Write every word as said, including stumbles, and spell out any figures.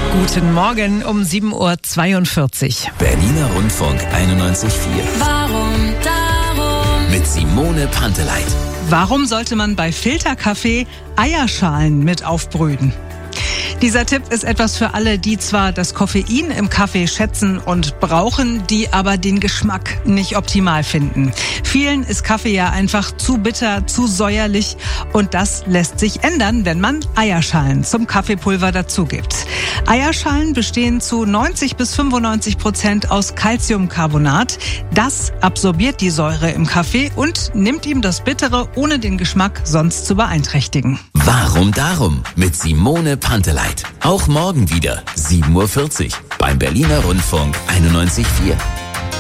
Guten Morgen um sieben Uhr zweiundvierzig. Berliner Rundfunk einundneunzig Komma vier. Warum darum? Mit Simone Panteleit. Warum sollte man bei Filterkaffee Eierschalen mit aufbrühen? Dieser Tipp ist etwas für alle, die zwar das Koffein im Kaffee schätzen und brauchen, die aber den Geschmack nicht optimal finden. Vielen ist Kaffee ja einfach zu bitter, zu säuerlich und das lässt sich ändern, wenn man Eierschalen zum Kaffeepulver dazu gibt. Eierschalen bestehen zu neunzig bis fünfundneunzig Prozent aus Calciumcarbonat. Das absorbiert die Säure im Kaffee und nimmt ihm das Bittere, ohne den Geschmack sonst zu beeinträchtigen. Warum darum? Mit Simone Panteleit. Auch morgen wieder sieben Uhr vierzig beim Berliner Rundfunk einundneunzig Komma vier.